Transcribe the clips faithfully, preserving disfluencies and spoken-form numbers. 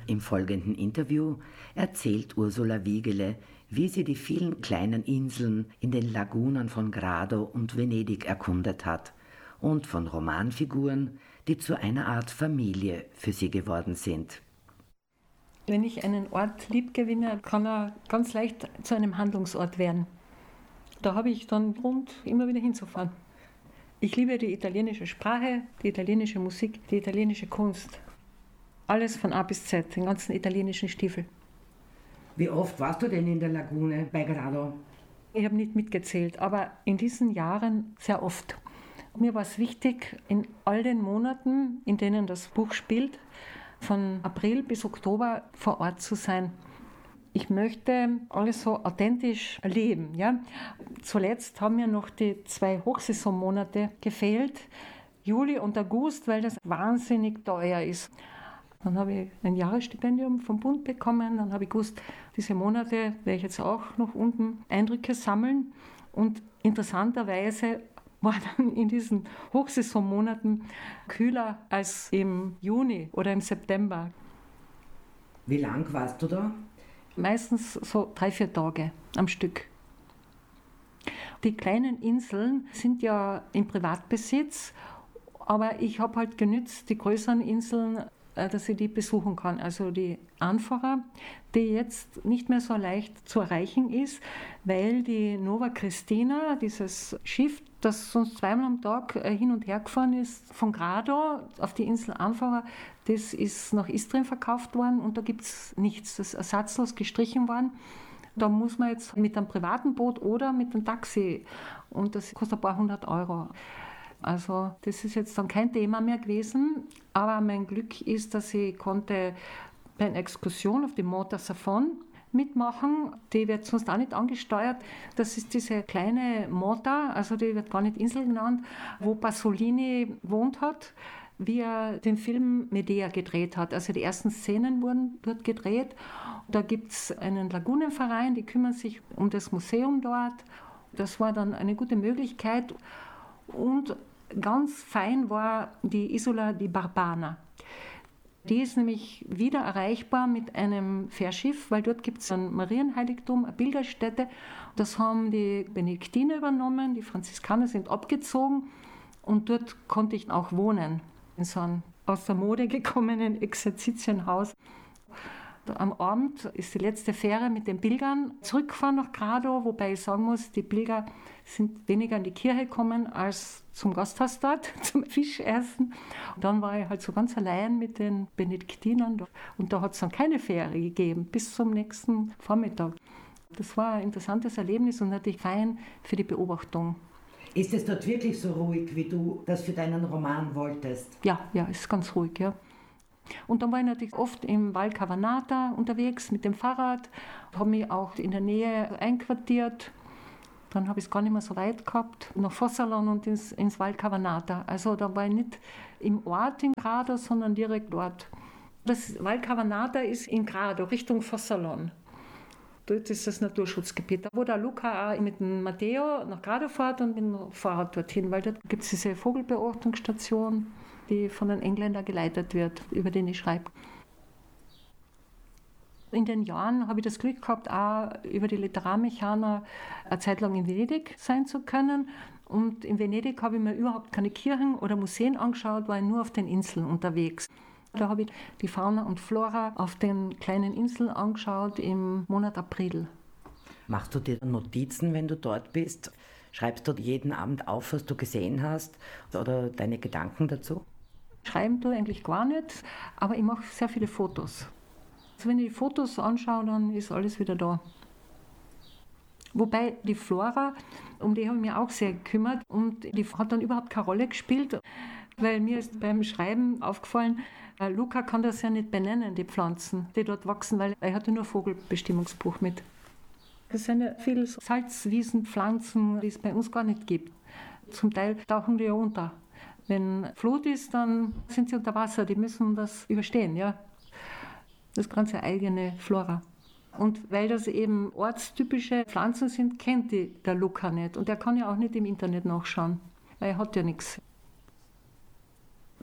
Im folgenden Interview erzählt Ursula Wiegele, wie sie die vielen kleinen Inseln in den Lagunen von Grado und Venedig erkundet hat und von Romanfiguren, die zu einer Art Familie für sie geworden sind. Wenn ich einen Ort liebgewinne, kann er ganz leicht zu einem Handlungsort werden. Da habe ich dann Grund, immer wieder hinzufahren. Ich liebe die italienische Sprache, die italienische Musik, die italienische Kunst. Alles von A bis Z, den ganzen italienischen Stiefel. Wie oft warst du denn in der Lagune bei Grado? Ich habe nicht mitgezählt, aber in diesen Jahren sehr oft. Mir war es wichtig, in all den Monaten, in denen das Buch spielt, von April bis Oktober vor Ort zu sein. Ich möchte alles so authentisch erleben. Ja? Zuletzt haben mir noch die zwei Hochsaisonmonate gefehlt, Juli und August, weil das wahnsinnig teuer ist. Dann habe ich ein Jahresstipendium vom Bund bekommen. Dann habe ich gewusst, diese Monate werde ich jetzt auch noch unten Eindrücke sammeln. Und interessanterweise war dann in diesen Hochsaisonmonaten kühler als im Juni oder im September. Wie lang warst du da? Meistens so drei, vier Tage am Stück. Die kleinen Inseln sind ja im Privatbesitz, aber ich habe halt genützt, die größeren Inseln, dass ich die besuchen kann. Also die Anfora, die jetzt nicht mehr so leicht zu erreichen ist, weil die Nova Cristina, dieses Schiff, das sonst zweimal am Tag hin und her gefahren ist, von Grado auf die Insel Anfora, das ist nach Istrien verkauft worden und da gibt es nichts. Das ist ersatzlos gestrichen worden. Da muss man jetzt mit einem privaten Boot oder mit einem Taxi und das kostet ein paar hundert Euro. Also das ist jetzt dann kein Thema mehr gewesen, aber mein Glück ist, dass ich konnte bei einer Exkursion auf dem Mont d'Assafon mitmachen. Die wird sonst auch nicht angesteuert. Das ist diese kleine Mota, also die wird gar nicht Insel genannt, wo Pasolini gewohnt hat, wie er den Film Medea gedreht hat. Also die ersten Szenen wurden dort gedreht. Da gibt es einen Lagunenverein, die kümmern sich um das Museum dort. Das war dann eine gute Möglichkeit. Und ganz fein war die Isola di Barbana. Die ist nämlich wieder erreichbar mit einem Fährschiff, weil dort gibt es ein Marienheiligtum, eine Pilgerstätte. Das haben die Benediktiner übernommen, die Franziskaner sind abgezogen und dort konnte ich auch wohnen, in so einem aus der Mode gekommenen Exerzitienhaus. Am Abend ist die letzte Fähre mit den Pilgern zurückgefahren nach Grado, wobei ich sagen muss, die Pilger sind weniger in die Kirche gekommen als zum Gasthaus dort, zum Fischessen. Und dann war ich halt so ganz allein mit den Benediktinern und da hat es dann keine Fähre gegeben, bis zum nächsten Vormittag. Das war ein interessantes Erlebnis und natürlich fein für die Beobachtung. Ist es dort wirklich so ruhig, wie du das für deinen Roman wolltest? Ja, ja, es ist ganz ruhig, ja. Und dann war ich natürlich oft im Val Cavanata unterwegs mit dem Fahrrad, habe mich auch in der Nähe einquartiert. Dann habe ich es gar nicht mehr so weit gehabt, nach Fossalon und ins, ins Val Cavanata. Also da war ich nicht im Ort in Grado, sondern direkt dort. Das Val Cavanata ist in Grado, Richtung Fossalon. Dort ist das Naturschutzgebiet, wo der Luca auch mit dem Matteo nach Grado fährt und mit dem Fahrrad dorthin, weil dort gibt es diese Vogelbeobachtungsstation, die von einem Engländer geleitet wird, über den ich schreibe. In den Jahren habe ich das Glück gehabt, auch über die Literarmechaner eine Zeit lang in Venedig sein zu können. Und in Venedig habe ich mir überhaupt keine Kirchen oder Museen angeschaut, war ich nur auf den Inseln unterwegs. Da habe ich die Fauna und Flora auf den kleinen Inseln angeschaut im Monat April. Machst du dir Notizen, wenn du dort bist? Schreibst du jeden Abend auf, was du gesehen hast oder deine Gedanken dazu? Schreiben tue ich eigentlich gar nicht, aber ich mache sehr viele Fotos. Also wenn ich die Fotos anschaue, dann ist alles wieder da. Wobei die Flora, um die habe ich mich auch sehr gekümmert und die hat dann überhaupt keine Rolle gespielt, weil mir ist beim Schreiben aufgefallen, Luca kann das ja nicht benennen, die Pflanzen, die dort wachsen, weil er hatte nur Vogelbestimmungsbuch mit. Es sind ja viele Salzwiesenpflanzen, die es bei uns gar nicht gibt. Zum Teil tauchen die ja unter. Wenn Flut ist, dann sind sie unter Wasser, die müssen das überstehen. Ja? Das ist ganz eine eigene Flora. Und weil das eben ortstypische Pflanzen sind, kennt die der Luca nicht. Und der kann ja auch nicht im Internet nachschauen, weil er hat ja nichts.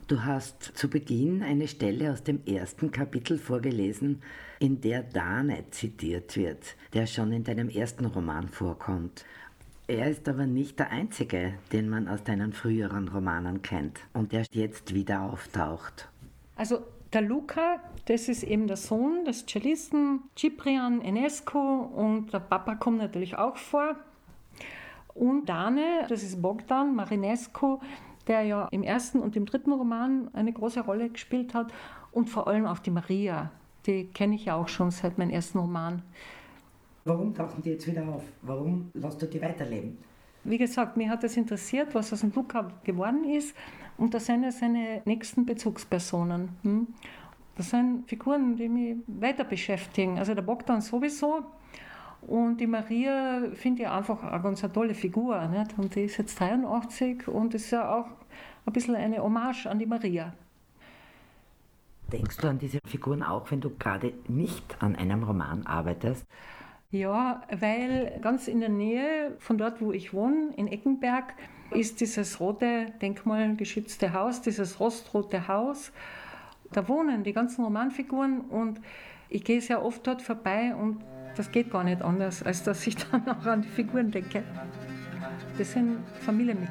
Du hast zu Beginn eine Stelle aus dem ersten Kapitel vorgelesen, in der Dane zitiert wird, der schon in deinem ersten Roman vorkommt. Er ist aber nicht der einzige, den man aus deinen früheren Romanen kennt und der jetzt wieder auftaucht. Also der Luca, das ist eben der Sohn des Cellisten Ciprian Enescu und der Papa kommt natürlich auch vor. Und Dane, das ist Bogdan Marinescu, der ja im ersten und im dritten Roman eine große Rolle gespielt hat. Und vor allem auch die Maria, die kenne ich ja auch schon seit meinem ersten Roman. Warum tauchen die jetzt wieder auf? Warum lässt du die weiterleben? Wie gesagt, mich hat das interessiert, was aus dem Luca geworden ist. Und das sind ja seine nächsten Bezugspersonen. Hm? Das sind Figuren, die mich weiter beschäftigen. Also der Bogdan sowieso. Und die Maria finde ich einfach eine ganz eine tolle Figur. Nicht? Und die ist jetzt dreiundachtzig und ist ja auch ein bisschen eine Hommage an die Maria. Denkst du an diese Figuren auch, wenn du gerade nicht an einem Roman arbeitest? Ja, weil ganz in der Nähe von dort, wo ich wohne, in Eckenberg, ist dieses rote, denkmalgeschützte Haus, dieses rostrote Haus. Da wohnen die ganzen Romanfiguren und ich gehe sehr oft dort vorbei und das geht gar nicht anders, als dass ich dann auch an die Figuren denke. Das sind Familienmitglieder.